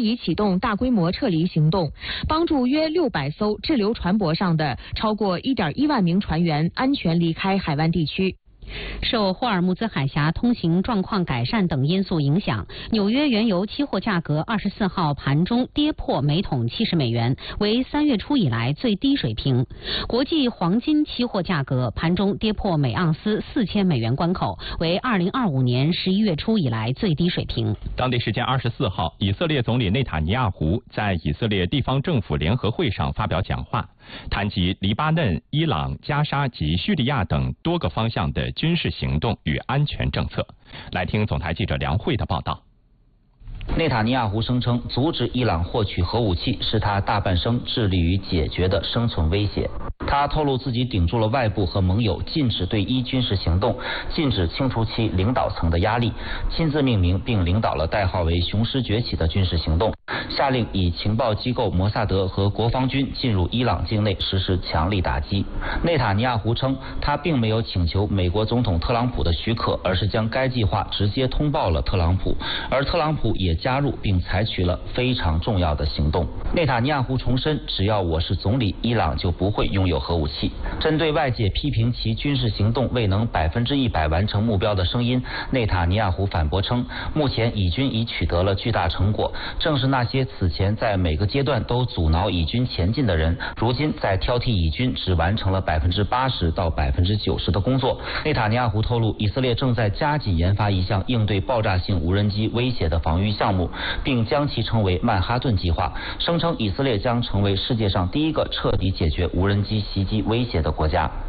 已启动大规模撤离行动，帮助约600艘滞留船舶上的超过1.1万名船员安全离开海湾地区。 受霍尔木兹海峡通行状况改善等因素影响，纽约原油期货价格24号盘中跌破每桶70美元，为3月初以来最低水平。国际黄金期货价格盘中跌破每盎司4000美元关口，为2025年11月初以来最低水平。 当地时间24号，以色列总理内塔尼亚胡在以色列地方政府联合会上发表讲话，谈及黎巴嫩、伊朗、加沙及叙利亚等多个方向的军事行动与安全政策。来听总台记者梁慧的报道。 内塔尼亚胡声称，阻止伊朗获取核武器是他大半生致力于解决的生存威胁。他透露自己顶住了外部和盟友禁止对伊军事行动、禁止清除其领导层的压力，亲自命名并领导了代号为“雄狮崛起”的军事行动，下令以情报机构摩萨德和国防军进入伊朗境内实施强力打击。内塔尼亚胡称，他并没有请求美国总统特朗普的许可，而是将该计划直接通报了特朗普，而特朗普也加入并采取了非常重要的行动。内塔尼亚胡重申，只要我是总理，伊朗就不会拥有核武器。针对外界批评其军事行动未能100%完成目标的声音，内塔尼亚胡反驳称，目前以军已取得了巨大成果，正是那些此前在每个阶段都阻挠以军前进的人，如今在挑剔以军只完成了80%到90%的工作。内塔尼亚胡透露，以色列正在加紧研发一项应对爆炸性无人机威胁的防御项目，并将其称为曼哈顿计划，声称以色列将成为世界上第一个彻底解决无人机袭击威胁的国家。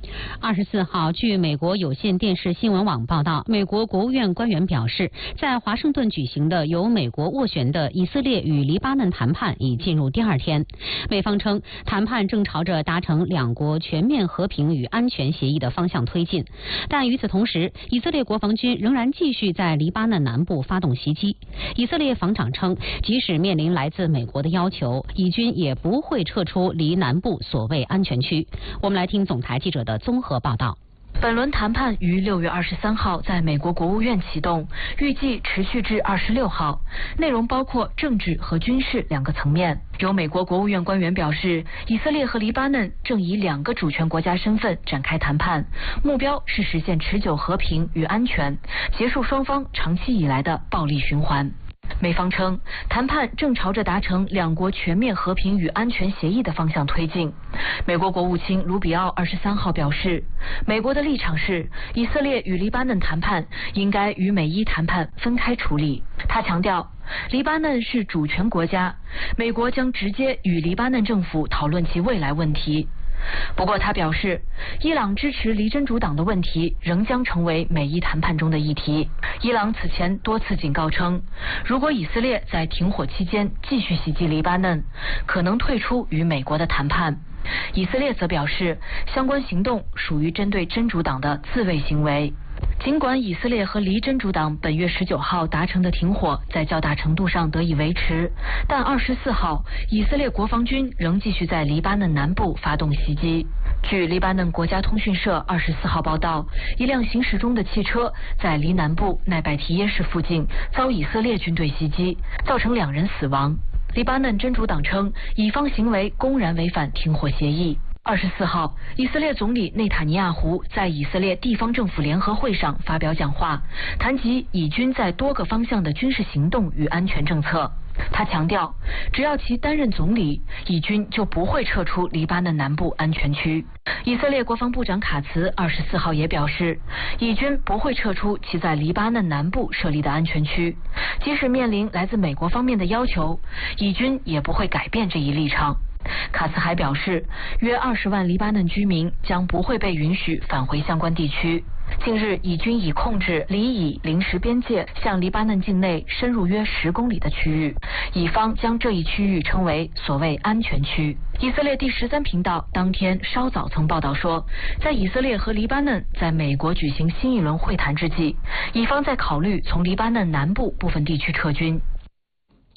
24号，据美国有线电视新闻网报道，美国国务院官员表示，在华盛顿举行的由美国斡旋的以色列与黎巴嫩谈判已进入第2天。美方称，谈判正朝着达成两国全面和平与安全协议的方向推进，但与此同时，以色列国防军仍然继续在黎巴嫩南部发动袭击。以色列防长称，即使面临来自美国的要求，以军也不会撤出离南部所谓安全区。我们来听总台记者的综合报道。 本轮谈判于6月23号在美国国务院启动，预计持续至26号，内容包括政治和军事2个层面。有美国国务院官员表示，以色列和黎巴嫩正以2个主权国家身份展开谈判，目标是实现持久和平与安全，结束双方长期以来的暴力循环。美方称，谈判正朝着达成两国全面和平与安全协议的方向推进。美国国务卿卢比奥23号表示，美国的立场是，以色列与黎巴嫩谈判应该与美伊谈判分开处理。他强调，黎巴嫩是主权国家，美国将直接与黎巴嫩政府讨论其未来问题。不过他表示，伊朗支持黎真主党的问题仍将成为美伊谈判中的议题。伊朗此前多次警告称，如果以色列在停火期间继续袭击黎巴嫩，可能退出与美国的谈判。以色列则表示，相关行动属于针对真主党的自卫行为。尽管以色列和黎真主党本月19号达成的停火在较大程度上得以维持，但24号以色列国防军仍继续在黎巴嫩南部发动袭击。据黎巴嫩国家通讯社24号报道，一辆行驶中的汽车在黎南部奈拜提耶市附近遭以色列军队袭击，造成2人死亡。黎巴嫩真主党称，以方行为公然违反停火协议。24号，以色列总理内塔尼亚胡在以色列地方政府联合会上发表讲话，谈及以军在多个方向的军事行动与安全政策。他强调，只要其担任总理，以军就不会撤出黎巴嫩南部安全区。以色列国防部长卡茨24号也表示，以军不会撤出其在黎巴嫩南部设立的安全区，即使面临来自美国方面的要求，以军也不会改变这一立场。卡斯还表示，约20万黎巴嫩居民将不会被允许返回相关地区。近日，以军已控制黎以临时边界向黎巴嫩境内深入约10公里的区域，以方将这一区域称为所谓安全区。以色列第13频道当天稍早曾报道说，在以色列和黎巴嫩在美国举行新一轮会谈之际，以方在考虑从黎巴嫩南部部分地区撤军。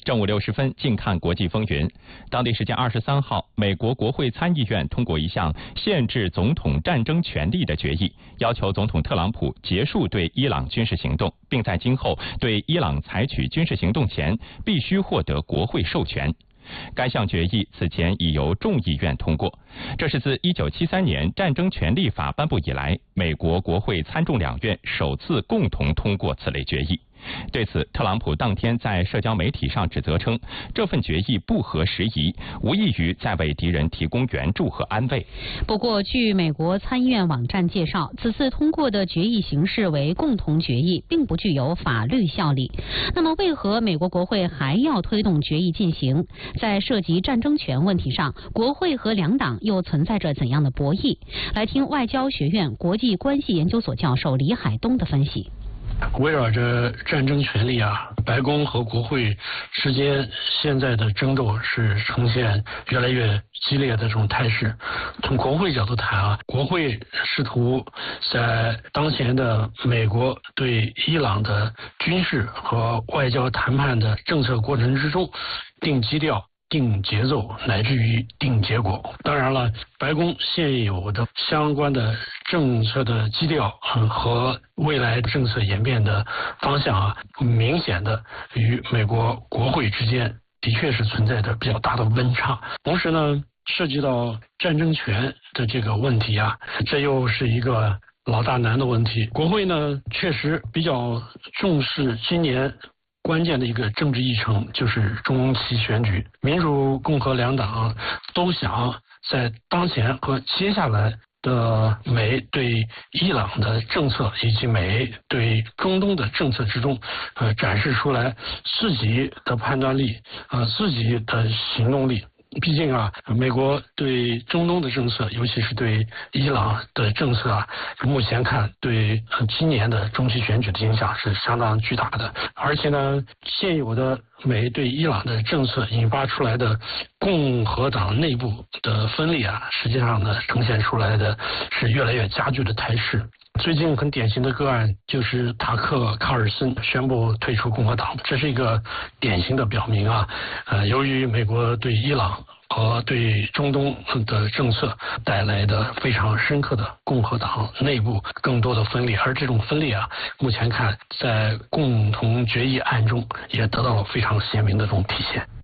正午60分，近看国际风云。当地时间23号，美国国会参议院通过一项限制总统战争权利的决议，要求总统特朗普结束对伊朗军事行动，并在今后对伊朗采取军事行动前必须获得国会授权。该项决议此前已由众议院通过，这是自1973年战争权利法颁布以来，美国国会参众两院首次共同通过此类决议。对此，特朗普当天在社交媒体上指责称，这份决议不合时宜，无异于在为敌人提供援助和安慰。 不过，据美国参议院网站介绍，此次通过的决议形式为共同决议，并不具有法律效力。那么，为何美国国会还要推动决议进行？在涉及战争权问题上，国会和两党又存在着怎样的博弈？来听外交学院国际关系研究所教授李海东的分析。 围绕着战争权利白宫和国会之间现在的争斗是呈现越来越激烈的这种态势。从国会角度谈国会试图在当前的美国对伊朗的军事和外交谈判的政策过程之中定基调、定节奏，乃至于定结果。当然了，白宫现有的相关的政策的基调和未来政策演变的方向明显的与美国国会之间的确是存在着比较大的温差。同时呢，涉及到战争权的这个问题这又是一个老大难的问题。国会呢，确实比较重视今年关键的一个政治议程，就是中期选举。民主共和两党都想在当前和接下来的美对伊朗的政策以及美对中东的政策之中展示出来自己的判断力自己的行动力。毕竟美国对中东的政策，尤其是对伊朗的政策目前看对今年的中期选举的影响是相当巨大的。而且呢，现有的美对伊朗的政策引发出来的共和党内部的分裂实际上呢，呈现出来的是越来越加剧的态势。最近很典型的个案就是塔克·卡尔森宣布退出共和党，这是一个典型的表明由于美国对伊朗和对中东的政策带来的非常深刻的共和党内部更多的分裂，而这种分裂目前看在共同决议案中也得到了非常鲜明的这种体现。